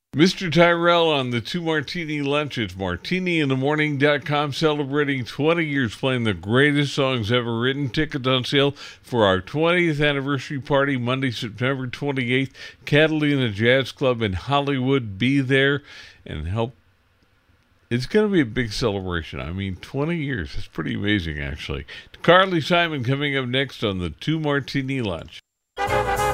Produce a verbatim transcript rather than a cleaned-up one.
Mister Tyrell on the Two Martini Lunch. It's martini in the morning dot com, celebrating twenty years playing the greatest songs ever written. Tickets on sale for our twentieth anniversary party, Monday, September twenty-eighth. Catalina Jazz Club in Hollywood. Be there and help. It's going to be a big celebration. I mean, twenty years. It's pretty amazing, actually. Carly Simon coming up next on the Two Martini Lunch.